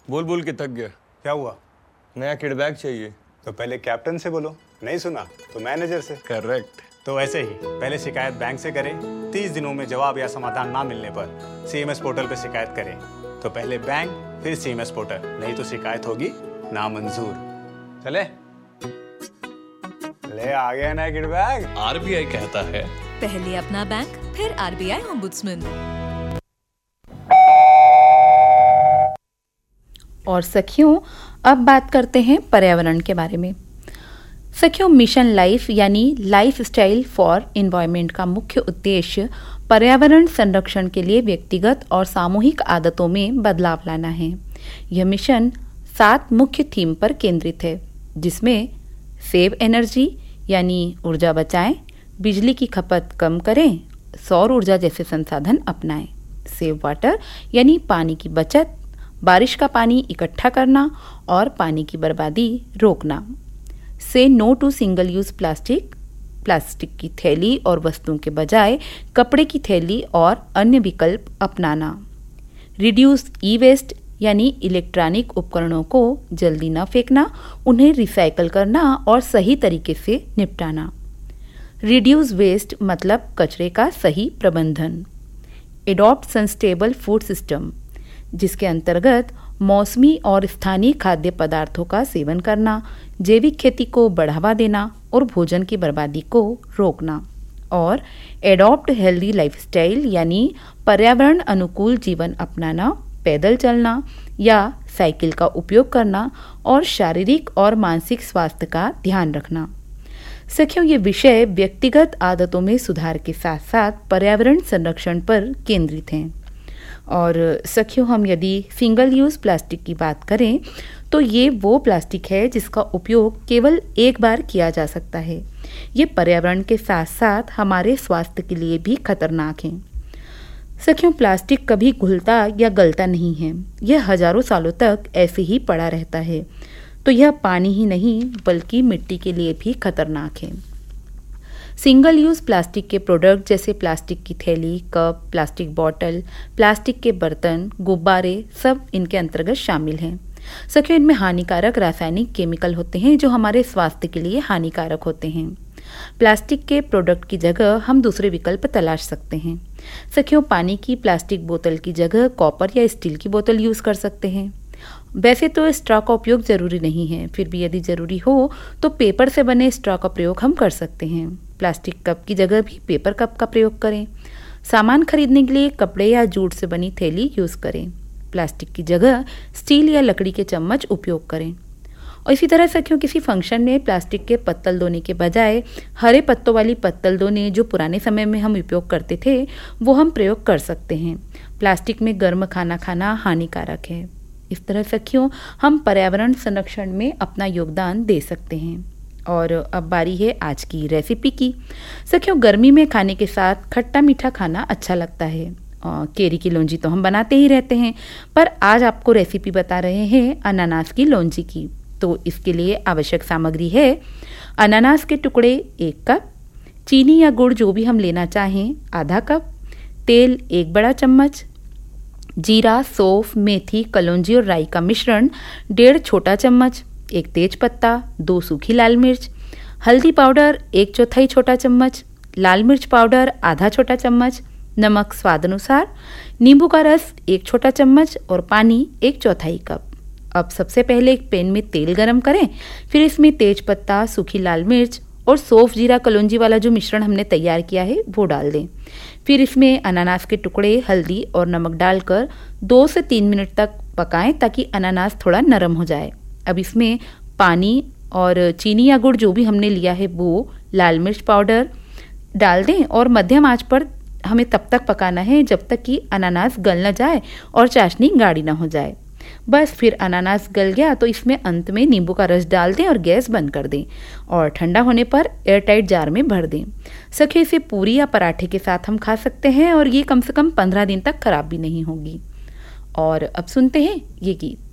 बोल बोल के थक गया। क्या हुआ? नया किड बैग चाहिए। तो पहले कैप्टन से बोलो, नहीं सुना तो मैनेजर से। करेक्ट। तो ऐसे ही पहले शिकायत बैंक से करें, 30 दिनों में जवाब या समाधान ना मिलने पर सीएमएस पोर्टल पे शिकायत करें। तो पहले बैंक फिर सीएमएस पोर्टल, नहीं तो शिकायत होगी नामंजूर। चले ले आ गया ना किड बैग। आरबीआई कहता है पहले अपना बैंक फिर आरबीआई ओम्बुड्समैन। और सखियों, अब बात करते हैं पर्यावरण के बारे में। सखियों, मिशन लाइफ यानी लाइफ स्टाइल फॉर एनवायरनमेंट का मुख्य उद्देश्य पर्यावरण संरक्षण के लिए व्यक्तिगत और सामूहिक आदतों में बदलाव लाना है। यह मिशन 7 मुख्य थीम पर केंद्रित है, जिसमें सेव एनर्जी यानी ऊर्जा बचाएं, बिजली की खपत कम करें, सौर ऊर्जा जैसे संसाधन अपनाएं, सेव वाटर यानी पानी की बचत, बारिश का पानी इकट्ठा करना और पानी की बर्बादी रोकना, से no to single use plastic की थैली और वस्तुओं के बजाय कपड़े की थैली और अन्य विकल्प अपनाना, रिड्यूस ई वेस्ट यानी इलेक्ट्रॉनिक उपकरणों को जल्दी न फेंकना, उन्हें रिसाइकल करना और सही तरीके से निपटाना, रिड्यूस वेस्ट मतलब कचरे का सही प्रबंधन, एडॉप्ट सस्टेनेबल फूड सिस्टम जिसके अंतर्गत मौसमी और स्थानीय खाद्य पदार्थों का सेवन करना, जैविक खेती को बढ़ावा देना और भोजन की बर्बादी को रोकना, और एडॉप्ट हेल्दी लाइफस्टाइल यानी पर्यावरण अनुकूल जीवन अपनाना, पैदल चलना या साइकिल का उपयोग करना और शारीरिक और मानसिक स्वास्थ्य का ध्यान रखना। सखियों, ये विषय व्यक्तिगत आदतों में सुधार के साथ साथ पर्यावरण संरक्षण पर केंद्रित हैं। और सखियों, हम यदि सिंगल यूज़ प्लास्टिक की बात करें तो ये वो प्लास्टिक है जिसका उपयोग केवल एक बार किया जा सकता है। ये पर्यावरण के साथ साथ हमारे स्वास्थ्य के लिए भी खतरनाक है। सखियों, प्लास्टिक कभी घुलता या गलता नहीं है, यह हजारों सालों तक ऐसे ही पड़ा रहता है। तो यह पानी ही नहीं बल्कि मिट्टी के लिए भी खतरनाक है। सिंगल यूज़ प्लास्टिक के प्रोडक्ट जैसे प्लास्टिक की थैली, कप, प्लास्टिक बॉटल, प्लास्टिक के बर्तन, गुब्बारे सब इनके अंतर्गत शामिल हैं। सखियों, इनमें हानिकारक रासायनिक केमिकल होते हैं जो हमारे स्वास्थ्य के लिए हानिकारक होते हैं। प्लास्टिक के प्रोडक्ट की जगह हम दूसरे विकल्प तलाश सकते हैं। सखियों, पानी की प्लास्टिक बोतल की जगह कॉपर या स्टील की बोतल यूज़ कर सकते हैं। वैसे तो स्ट्रॉ का उपयोग जरूरी नहीं है, फिर भी यदि जरूरी हो तो पेपर से बने स्ट्रॉ का प्रयोग हम कर सकते हैं। प्लास्टिक कप की जगह भी पेपर कप का प्रयोग करें। सामान खरीदने के लिए कपड़े या जूट से बनी थैली यूज़ करें। प्लास्टिक की जगह स्टील या लकड़ी के चम्मच उपयोग करें। और इसी तरह सखियों, किसी फंक्शन में प्लास्टिक के पत्तल दोने के बजाय हरे पत्तों वाली पत्तल दोने जो पुराने समय में हम उपयोग करते थे वो हम प्रयोग कर सकते हैं। प्लास्टिक में गर्म खाना खाना हानिकारक है। इस तरह सखियों, हम पर्यावरण संरक्षण में अपना योगदान दे सकते हैं। और अब बारी है आज की रेसिपी की। सखियों, गर्मी में खाने के साथ खट्टा मीठा खाना अच्छा लगता है। केरी की लौंजी तो हम बनाते ही रहते हैं, पर आज आपको रेसिपी बता रहे हैं अनानास की लौंजी की। तो इसके लिए आवश्यक सामग्री है अनानास के टुकड़े 1 कप, चीनी या गुड़ जो भी हम लेना चाहें आधा कप, तेल 1 बड़ा चम्मच, जीरा, सौंफ, मेथी, कलौंजी और राई का मिश्रण 1.5 छोटा चम्मच, 1 तेज पत्ता, 2 सूखी लाल मिर्च, हल्दी पाउडर 1/4 छोटा चम्मच, लाल मिर्च पाउडर आधा छोटा चम्मच, नमक स्वाद अनुसार, नींबू का रस 1 छोटा चम्मच और पानी 1/4 कप। अब सबसे पहले एक पैन में तेल गरम करें, फिर इसमें तेज पत्ता, सूखी लाल मिर्च और सौंफ, जीरा, कलौंजी वाला जो मिश्रण हमने तैयार किया है वो डाल दें। फिर इसमें अनानास के टुकड़े, हल्दी और नमक डालकर 2 से 3 मिनट तक पकाएं ताकि अनानास थोड़ा नरम हो जाए। अब इसमें पानी और चीनी या गुड़ जो भी हमने लिया है वो, लाल मिर्च पाउडर डाल दें और मध्यम आंच पर हमें तब तक पकाना है जब तक कि अनानास गल न जाए और चाशनी गाढ़ी न हो जाए। बस फिर अनानास गल गया तो इसमें अंत में नींबू का रस डाल दें और गैस बंद कर दें और ठंडा होने पर एयरटाइट जार में भर दें। सखियों, इसे पूरी या पराठे के साथ हम खा सकते हैं और ये कम से कम 15 दिन तक खराब भी नहीं होगी। और अब सुनते हैं ये गीत।